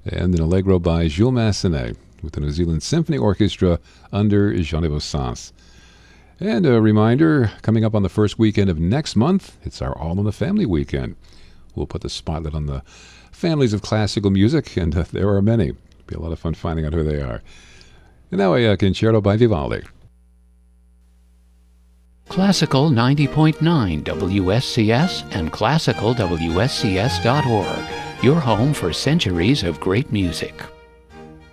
and an Allegro by Jules Massenet with the New Zealand Symphony Orchestra under Jean-Yves Sass. And a reminder, coming up on the first weekend of next month, it's our All in the Family weekend. We'll put the spotlight on the families of classical music, and there are many. It'll be a lot of fun finding out who they are. And now a concerto by Vivaldi. Classical 90.9 WSCS and classicalwscs.org, your home for centuries of great music.